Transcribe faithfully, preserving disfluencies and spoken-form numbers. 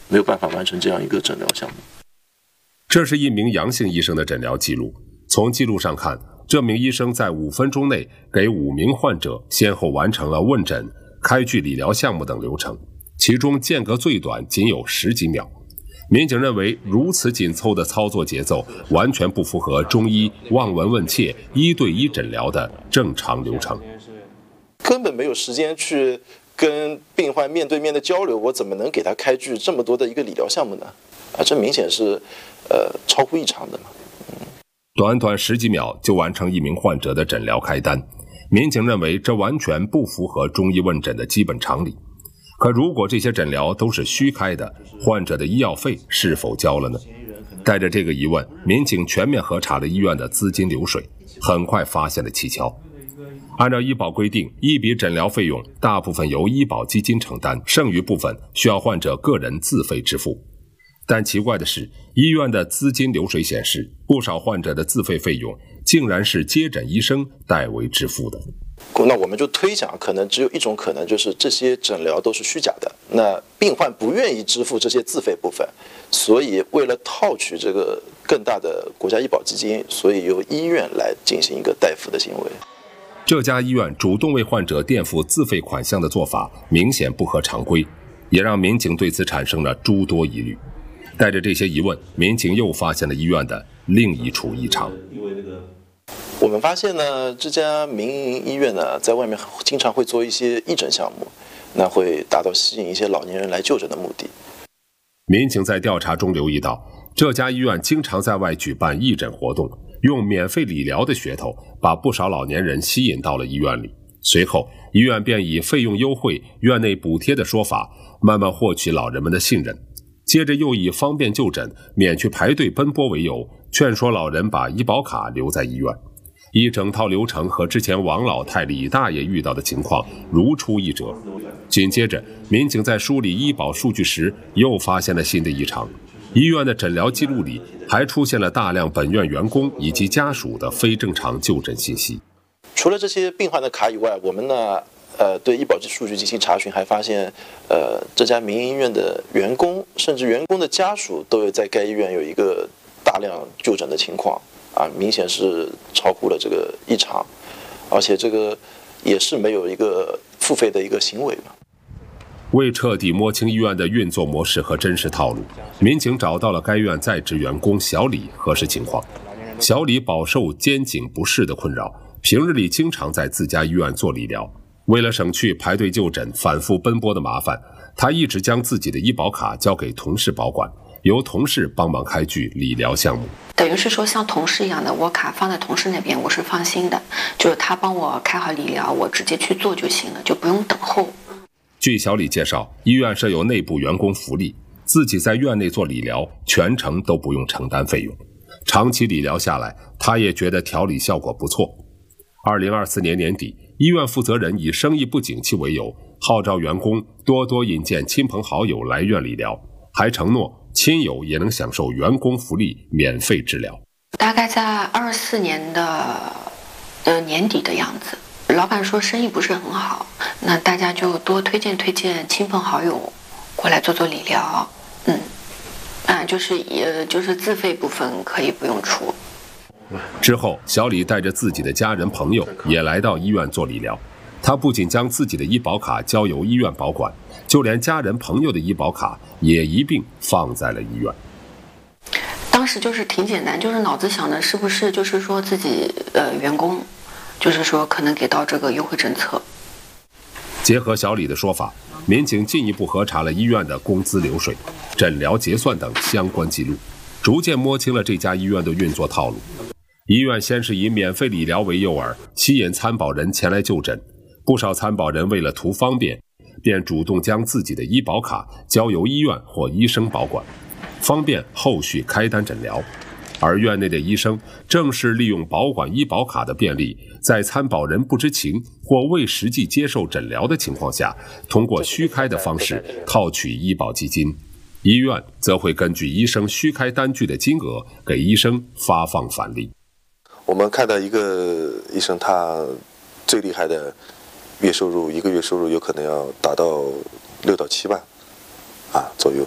没有办法完成这样一个诊疗项目。 这是一名阳性医生的诊疗记录。从记录上看，这名医生在五分钟内给五名患者先后完成了问诊、开具理疗项目等流程，其中间隔最短仅有十几秒。民警认为，如此紧凑的操作节奏完全不符合中医望闻问切一对一诊疗的正常流程， 根本没有时间去跟病患面对面的交流，我怎么能给他开具这么多的一个理疗项目呢？啊，这明显是呃超乎异常的嘛。嗯， 短短十几秒就完成一名患者的诊疗开单，民警认为这完全不符合中医问诊的基本常理。可如果这些诊疗都是虚开的，患者的医药费是否交了呢？带着这个疑问，民警全面核查了医院的资金流水，很快发现了蹊跷。按照医保规定，一笔诊疗费用大部分由医保基金承担，剩余部分需要患者个人自费支付。但奇怪的是，医院的资金流水显示，不少患者的自费费用竟然是接诊医生代为支付的。 那我们就推想，可能只有一种可能，就是这些诊疗都是虚假的。那病患不愿意支付这些自费部分，所以为了套取这个更大的国家医保基金，所以由医院来进行一个代付的行为。 这家医院主动为患者垫付自费款项的做法明显不合常规，也让民警对此产生了诸多疑虑。带着这些疑问，民警又发现了医院的另一处异常。 我们发现呢，这家民营医院呢，在外面经常会做一些义诊项目，那会达到吸引一些老年人来就诊的目的。 民警在调查中留意到，这家医院经常在外举办义诊活动，用免费理疗的噱头，把不少老年人吸引到了医院里。随后，医院便以费用优惠、院内补贴的说法，慢慢获取老人们的信任。接着又以方便就诊、免去排队奔波为由，劝说老人把医保卡留在医院。一整套流程和之前王老太李大爷遇到的情况如出一辙。紧接着，民警在梳理医保数据时又发现了新的异常，医院的诊疗记录里还出现了大量本院员工以及家属的非正常就诊信息。 除了这些病患的卡以外，我们呢呃对医保数据进行查询，还发现呃这家民营医院的员工甚至员工的家属都有在该医院有一个大量就诊的情况啊，明显是超乎了这个异常，而且这个也是没有一个付费的一个行为嘛。 为彻底摸清医院的运作模式和真实套路，民警找到了该院在职员工小李核实情况。小李饱受肩颈不适的困扰，平日里经常在自家医院做理疗。为了省去排队就诊、反复奔波的麻烦，他一直将自己的医保卡交给同事保管，由同事帮忙开具理疗项目。 等于是说像同事一样的，我卡放在同事那边，我是放心的，就是他帮我开好理疗，我直接去做就行了，就不用等候。 据小李介绍，医院设有内部员工福利，自己在院内做理疗，全程都不用承担费用。长期理疗下来，他也觉得调理效果不错。二零二四年年底，医院负责人以生意不景气为由，号召员工多多引荐亲朋好友来院理疗，还承诺亲友也能享受员工福利免费治疗。 大概在二四年的呃年底的样子，老板说生意不是很好，那大家就多推荐推荐亲朋好友过来做做理疗。嗯，啊，就是呃就是自费部分可以不用出。 之后，小李带着自己的家人朋友也来到医院做理疗。他不仅将自己的医保卡交由医院保管，就连家人朋友的医保卡也一并放在了医院。 当时就是挺简单，就是脑子想的是不是就是说自己呃员工，就是说可能给到这个优惠政策。 结合小李的说法，民警进一步核查了医院的工资流水、诊疗结算等相关记录，逐渐摸清了这家医院的运作套路。医院先是以免费理疗为诱饵，吸引参保人前来就诊。不少参保人为了图方便，便主动将自己的医保卡交由医院或医生保管，方便后续开单诊疗。而院内的医生正是利用保管医保卡的便利，在参保人不知情或未实际接受诊疗的情况下，通过虚开的方式套取医保基金。医院则会根据医生虚开单据的金额给医生发放返利。 我们看到一个医生，他最厉害的月收入，一个月收入有可能要达到六到七万啊左右。